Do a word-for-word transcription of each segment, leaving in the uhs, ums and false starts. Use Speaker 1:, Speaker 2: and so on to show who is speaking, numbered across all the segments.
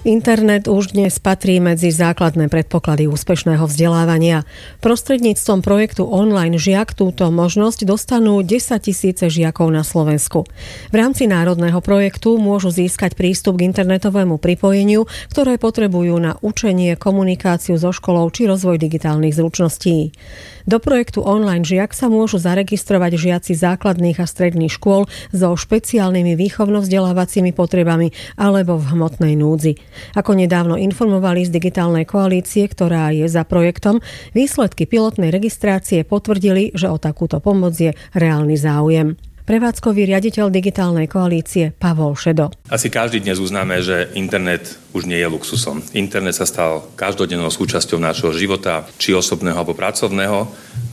Speaker 1: Internet už dnes patrí medzi základné predpoklady úspešného vzdelávania. Prostredníctvom projektu Online žiak túto možnosť dostanú desaťtisíce žiakov na Slovensku. V rámci národného projektu môžu získať prístup k internetovému pripojeniu, ktoré potrebujú na učenie, komunikáciu so školou či rozvoj digitálnych zručností. Do projektu Online žiak sa môžu zaregistrovať žiaci základných a stredných škôl so špeciálnymi výchovno-vzdelávacími potrebami alebo v hmotnej núdzi. Ako nedávno informovali z digitálnej koalície, ktorá je za projektom, výsledky pilotnej registrácie potvrdili, že o takúto pomoc je reálny záujem. Prevádzkový riaditeľ digitálnej koalície Pavol Šedo.
Speaker 2: Asi každý dnes uznáme, že internet už nie je luxusom. Internet sa stal každodennou súčasťou nášho života, či osobného alebo pracovného.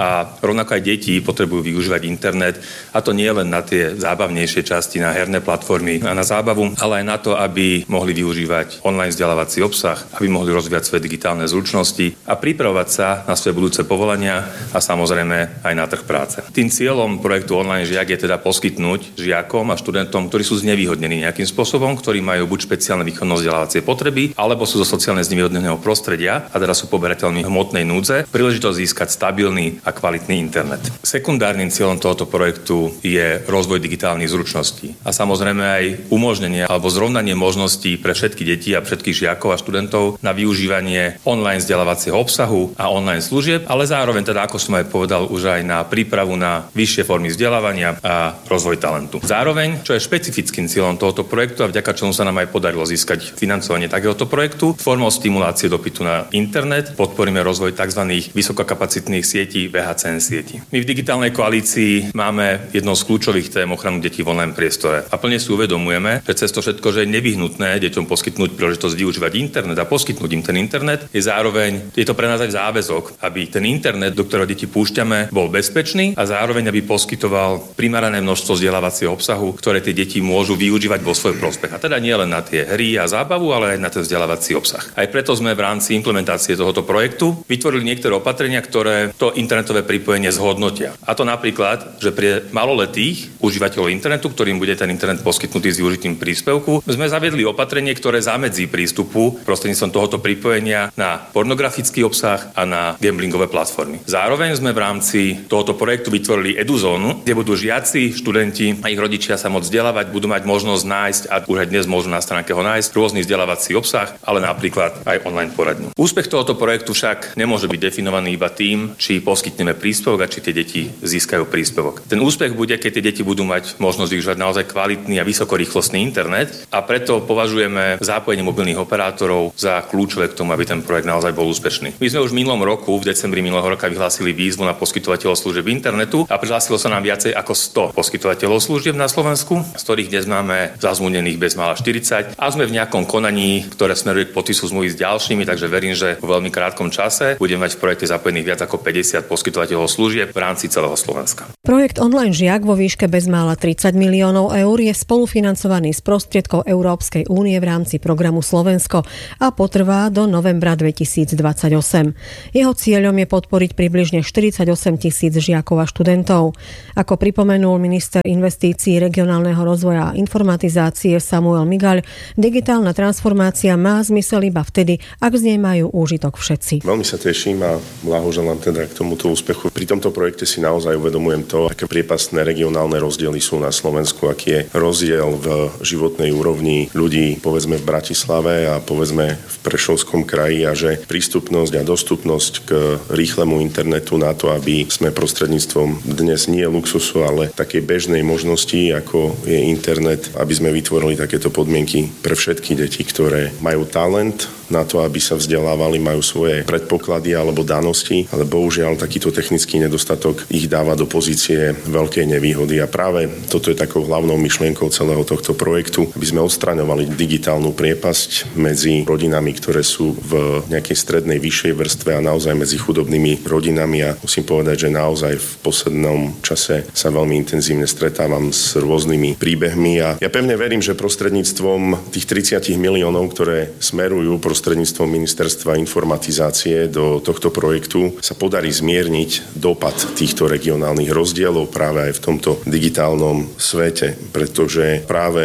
Speaker 2: A rovnako aj deti potrebujú využívať internet, a to nie len na tie zábavnejšie časti, na herné platformy a na zábavu, ale aj na to, aby mohli využívať online vzdelávací obsah, aby mohli rozvíjať svoje digitálne zručnosti a pripravovať sa na svoje budúce povolania a samozrejme aj na trh práce. Tým cieľom projektu Online žiak je teda poskytnúť žiakom a študentom, ktorí sú znevýhodnení nejakým spôsobom, ktorí majú buď špeciálne výchovno-vzdelávacie potreby, alebo sú zo sociálne znevýhodneného prostredia a teda sú poberateľmi hmotnej núdze, príležitosť získať stabilný a kvalitný internet. Sekundárnym cieľom tohoto projektu je rozvoj digitálnych zručností a samozrejme aj umožnenie alebo zrovnanie možností pre všetky deti a všetkých žiakov a študentov na využívanie online vzdelávacieho obsahu a online služieb, ale zároveň teda, ako som aj povedal, už aj na prípravu na vyššie formy vzdelávania a rozvoj talentu. Zároveň, čo je špecifickým cieľom tohoto projektu a vďaka čomu sa nám aj podarilo získať financovanie takéhoto projektu, formou stimulácie dopytu na internet podporíme rozvoj tzv. Vysokokapacitných sietí vé há cé en sieti. My v digitálnej koalícii máme jednou z kľúčových tém ochranu detí v online priestore a plne si uvedomujeme, že cez to všetko, že je nevyhnutné deťom poskytnúť príležitosť využívať internet a poskytnúť im ten internet, je zároveň je to pre nás aj záväzok, aby ten internet, do ktorého deti púšťame, bol bezpečný a zároveň aby poskytoval primerané množstvo vzdelávacieho obsahu, ktoré tie deti môžu využívať vo svoj prospech. A teda nie len na tie hry a zábavu, ale aj na ten vzdelávací obsah. Aj preto sme v rámci implementácie tohoto projektu vytvorili niektoré opatrenia, ktoré to internetové pripojenie zhodnotia. A to napríklad, že pre maloletých užívateľov internetu, ktorým bude ten internet poskytnutý s využitím príspevku, sme zaviedli opatrenie, ktoré zamedzí prístupu prostredníctvom tohoto pripojenia na pornografický obsah a na gamblingové platformy. Zároveň sme v rámci tohoto projektu vytvorili eduzónu, kde budú žiaci, študenti a ich rodičia sa môcť vzdelávať, budú mať možnosť nájsť, a už aj dnes môžu na stránke ho nájsť, rôzny vzdelávací obsah, ale napríklad aj online poradňu. Úspech tohoto projektu však nemôže byť definovaný iba tým, či poskytneme príspevok a či tie deti získajú príspevok. Ten úspech bude, keď tie deti budú mať možnosť využívať naozaj kvalitný a vysokorýchlostný internet, a preto považujeme zapojenie mobilných operátorov za kľúčové k tomu, aby ten projekt naozaj bol úspešný. My sme už v minulom roku, v decembri minulého roka, vyhlásili výzvu na poskytovateľov služieb internetu a prihlásilo sa nám viacej ako sto poskytovateľov služieb na Slovensku, z ktorých dnes máme zazmluvnených bezmála štyridsať a sme v nejakom konaní, ktoré smeruje k podpisu zmluvy s ďalšími, takže verím, že vo veľmi krátkom čase budeme mať v projekte zapojených viac ako päťdesiat poskytovateľov služieb v rámci celého Slovenska.
Speaker 1: Projekt Online žiak vo výške bezmála tridsať miliónov eur je spolufinancovaný z prostriedkov Európskej únie v rámci programu Slovensko a potrvá do novembra dvetisícdvadsaťosem. Jeho cieľom je podporiť približne štyridsaťosem tisíc žiakov a študentov. Ako pripomenul minister investícií, regionálneho rozvoja a informatizácie Samuel Migaľ, digitálna transformácia má zmysel iba vtedy, ak z nej majú úžitok všetci.
Speaker 3: Veľmi sa teším a blahoželám teda k tomuto úspechu. Pri tomto projekte si naozaj uvedomujem to, aké priepastné regionálne rozdiely sú na Slovensku, aký je rozdiel v životnej úrovni ľudí, povedzme v Bratislave a povedzme v Prešovskom kraji, a že prístupnosť a dostupnosť k rýchlemu internetu na to, aby sme prostredníctvom dnes nie luxusu, ale takej bežnej možnosti, ako je internet, aby sme vytvorili takéto podmienky pre všetky deti, ktoré majú talent na to, aby sa vzdelávali, majú svoje predpoklady alebo danosti, ale bohužiaľ takýto technický nedostatok ich dáva do pozície veľkej nevýhody. A práve toto je takou hlavnou myšlienkou celého tohto projektu, aby sme odstraňovali digitálnu priepasť medzi rodinami, ktoré sú v nejakej strednej vyššej vrstve a naozaj medzi chudobnými rodinami. A musím povedať, že naozaj v poslednom čase sa veľmi intenzívne stretávam s rôznymi príbehmi a ja pevne verím, že prostredníctvom tých tridsať miliónov, ktoré smerujú prostredníctvom Ministerstva informatizácie do tohto projektu, sa podarí zmierniť dopad týchto regionálnych rozdielov práve aj v tomto digitálnom svete, pretože práve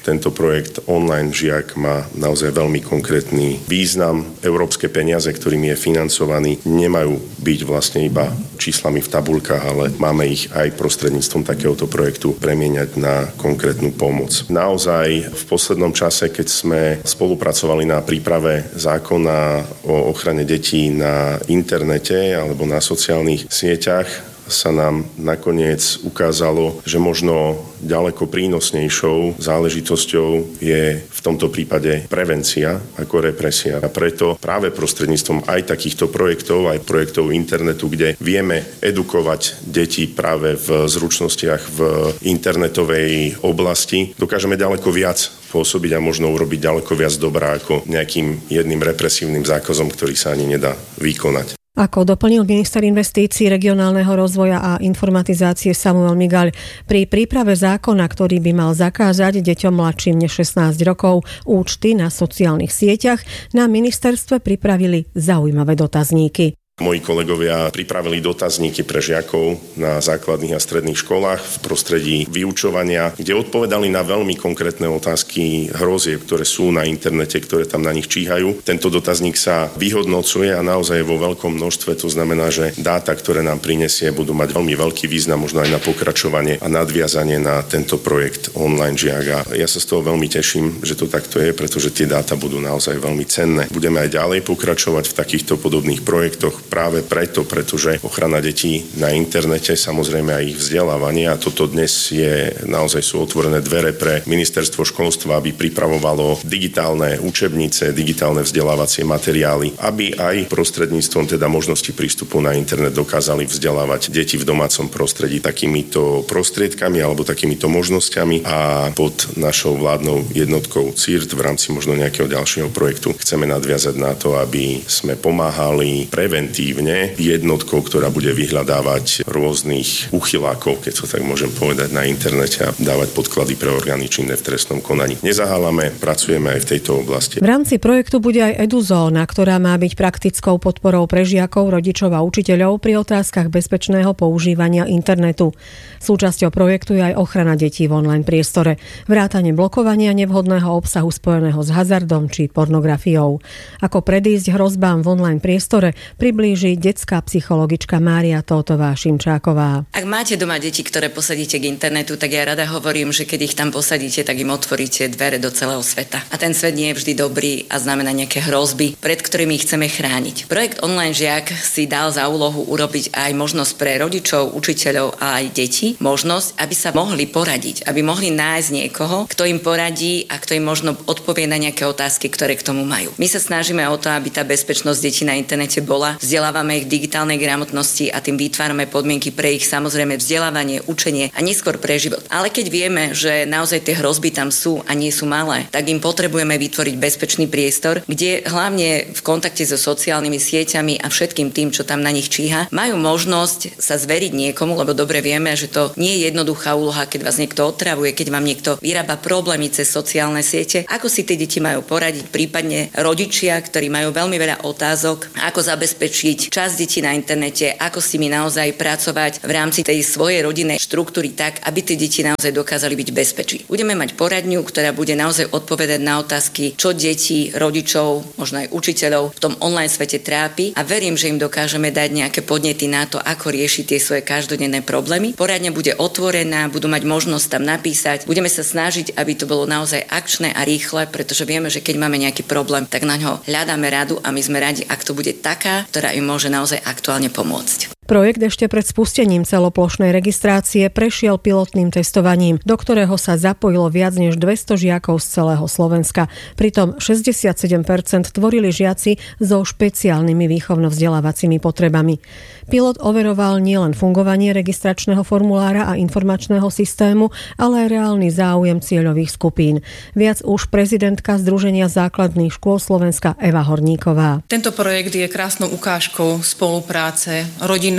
Speaker 3: Tento projekt Online žiak má naozaj veľmi konkrétny význam. Európske peniaze, ktorými je financovaný, nemajú byť vlastne iba číslami v tabuľkách, ale máme ich aj prostredníctvom takéhoto projektu premieňať na konkrétnu pomoc. Naozaj v poslednom čase, keď sme spolupracovali na príprave zákona o ochrane detí na internete alebo na sociálnych sieťach, sa nám nakoniec ukázalo, že možno ďaleko prínosnejšou záležitosťou je v tomto prípade prevencia ako represia. A preto práve prostredníctvom aj takýchto projektov, aj projektov internetu, kde vieme edukovať deti práve v zručnostiach v internetovej oblasti, dokážeme ďaleko viac pôsobiť a možno urobiť ďaleko viac dobrá ako nejakým jedným represívnym zákazom, ktorý sa ani nedá vykonať.
Speaker 1: Ako doplnil minister investícií, regionálneho rozvoja a informatizácie Samuel Migaľ, pri príprave zákona, ktorý by mal zakázať deťom mladším než šestnásť rokov účty na sociálnych sieťach, na ministerstve pripravili zaujímavé dotazníky.
Speaker 3: Moji kolegovia pripravili dotazníky pre žiakov na základných a stredných školách v prostredí vyučovania, kde odpovedali na veľmi konkrétne otázky hrozieb, ktoré sú na internete, ktoré tam na nich číhajú. Tento dotazník sa vyhodnocuje a naozaj vo veľkom množstve, to znamená, že dáta, ktoré nám prinesie, budú mať veľmi veľký význam možno aj na pokračovanie a nadviazanie na tento projekt Online žiak. A ja sa z toho veľmi teším, že to takto je, pretože tie dáta budú naozaj veľmi cenné. Budeme aj ďalej pokračovať v takýchto podobných projektoch. Práve preto, pretože ochrana detí na internete, samozrejme aj ich vzdelávanie, a toto dnes je, naozaj sú otvorené dvere pre ministerstvo školstva, aby pripravovalo digitálne učebnice, digitálne vzdelávacie materiály, aby aj prostredníctvom teda možnosti prístupu na internet dokázali vzdelávať deti v domácom prostredí takýmito prostriedkami alebo takýmito možnosťami, a pod našou vládnou jednotkou cé í er té v rámci možno nejakého ďalšieho projektu chceme nadviazať na to, aby sme pomáhali preventívne jednotkou, ktorá bude vyhľadávať rôznych uchylákov, keď to tak môžem povedať, na internete a dávať podklady pre orgány činné v trestnom konaní. Nezahálame, pracujeme aj v tejto oblasti.
Speaker 1: V rámci projektu bude aj EduZóna, ktorá má byť praktickou podporou pre žiakov, rodičov a učiteľov pri otázkach bezpečného používania internetu. Súčasťou projektu je aj ochrana detí v online priestore, vrátane blokovania nevhodného obsahu spojeného s hazardom či pornografiou. Ako predísť hrozbám v online priestore, priblíži detská psychologička Mária Tótová Šimčáková.
Speaker 4: Ak máte doma deti, ktoré posadíte k internetu, tak ja rada hovorím, že keď ich tam posadíte, tak im otvoríte dvere do celého sveta. A ten svet nie je vždy dobrý a znamená nejaké hrozby, pred ktorými ich chceme chrániť. Projekt Online žiak si dal za úlohu urobiť aj možnosť pre rodičov, učiteľov a aj deti, možnosť, aby sa mohli poradiť, aby mohli nájsť niekoho, kto im poradí a kto im možno odpovie na nejaké otázky, ktoré k tomu majú. My sa snažíme o to, aby tá bezpečnosť detí na internete bola. Vzdelávame ich v digitálnej gramotnosti a tým vytvárame podmienky pre ich samozrejme vzdelávanie, učenie a neskôr pre život. Ale keď vieme, že naozaj tie hrozby tam sú a nie sú malé, tak im potrebujeme vytvoriť bezpečný priestor, kde hlavne v kontakte so sociálnymi sieťami a všetkým tým, čo tam na nich číha, majú možnosť sa zveriť niekomu, lebo dobre vieme, že to nie je jednoduchá úloha, keď vás niekto otravuje, keď vám niekto vyrába problémy cez sociálne siete. Ako si tie deti majú poradiť, prípadne rodičia, ktorí majú veľmi veľa otázok, ako zabezpečiť čas detí na internete, ako s nimi naozaj pracovať v rámci tej svojej rodinnej štruktúry tak, aby tie deti naozaj dokázali byť bezpečí. Budeme mať poradňu, ktorá bude naozaj odpovedať na otázky, čo deti, rodičov, možno aj učiteľov v tom online svete trápi, a verím, že im dokážeme dať nejaké podnety na to, ako riešiť tie svoje každodenné problémy. Poradňa bude otvorená, budú mať možnosť tam napísať. Budeme sa snažiť, aby to bolo naozaj akčné a rýchle, pretože vieme, že keď máme nejaký problém, tak na ňo hľadáme radu a my sme radi, ak to bude taká, ktorá im môže naozaj aktuálne pomôcť.
Speaker 1: Projekt ešte pred spustením celoplošnej registrácie prešiel pilotným testovaním, do ktorého sa zapojilo viac než dvesto žiakov z celého Slovenska. Pritom šesťdesiatsedem percent tvorili žiaci so špeciálnymi výchovno-vzdelávacími potrebami. Pilot overoval nielen fungovanie registračného formulára a informačného systému, ale aj reálny záujem cieľových skupín. Viac už prezidentka Združenia základných škôl Slovenska Eva Horníková.
Speaker 5: Tento projekt je krásnou ukážkou spolupráce rodinného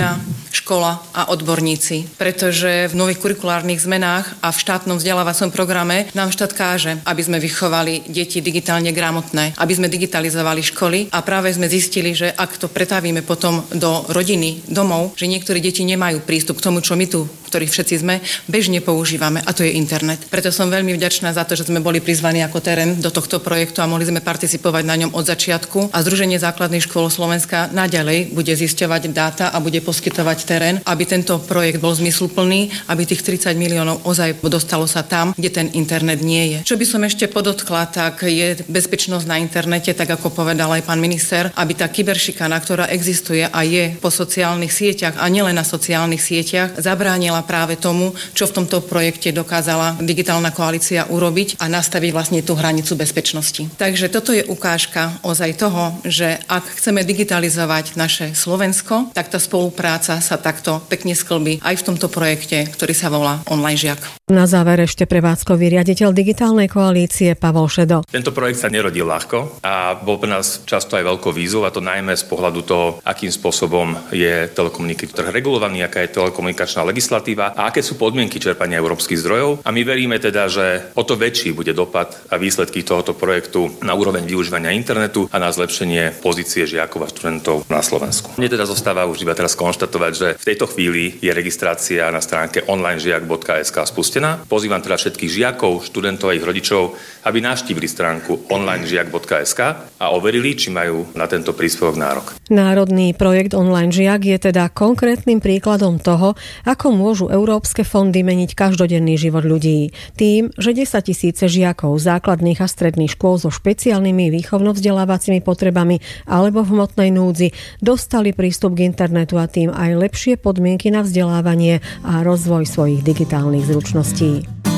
Speaker 5: rodina, škola a odborníci. Pretože v nových kurikulárnych zmenách a v štátnom vzdelávacom programe nám štát káže, aby sme vychovali deti digitálne gramotné, aby sme digitalizovali školy a práve sme zistili, že ak to pretavíme potom do rodiny, domov, že niektorí deti nemajú prístup k tomu, čo my tu, ktorí všetci sme, bežne používame, a to je internet. Preto som veľmi vďačná za to, že sme boli prizvaní ako terén do tohto projektu a mohli sme participovať na ňom od začiatku. A Združenie základných škôl Slovenska naďalej bude zisťovať dáta a bude poskytovať terén, aby tento projekt bol zmysluplný, aby tých tridsať miliónov ozaj dostalo sa tam, kde ten internet nie je. Čo by som ešte podotkla, tak je bezpečnosť na internete, tak ako povedal aj pán minister, aby tá kyberšikana, ktorá existuje a je po sociálnych sieťach a nielen na sociálnych sieťach, zabránila práve tomu, čo v tomto projekte dokázala digitálna koalícia urobiť a nastaviť vlastne tú hranicu bezpečnosti. Takže toto je ukážka ozaj toho, že ak chceme digitalizovať naše Slovensko, tak tá spolupráca sa takto pekne sklbí aj v tomto projekte, ktorý sa volá Online žiak.
Speaker 1: Na záver ešte prevádzkový riaditeľ digitálnej koalície Pavol Šedo.
Speaker 2: Tento projekt sa nerodil ľahko a bol pre nás často aj veľkou výzvou, a to najmä z pohľadu toho, akým spôsobom je telekomunikačný trh regulovaný, aká je telekomunikačná legislatíva a aké sú podmienky čerpania európskych zdrojov. A my veríme teda, že o to väčší bude dopad a výsledky tohoto projektu na úroveň využívania internetu a na zlepšenie pozície žiakov a študentov na Slovensku. Mne teda zostáva už iba teraz konštatovať, že v tejto chvíli je registrácia na stránke online žiak bodka es ká spustená. Pozývam teda všetkých žiakov, študentov a ich rodičov, aby navštívili stránku online žiak bodka es ká a overili, či majú na tento príspevok nárok.
Speaker 1: Národný projekt Online žiak je teda konkrétnym príkladom toho, ako môžu európske fondy meniť každodenný život ľudí. Tým, že desaťtisíce žiakov základných a stredných škôl so špeciálnymi výchovno-vzdelávacími potrebami alebo v hmotnej núdzi dostali prístup k internetu a tým aj lepšie podmienky na vzdelávanie a rozvoj svojich digitálnych zručností.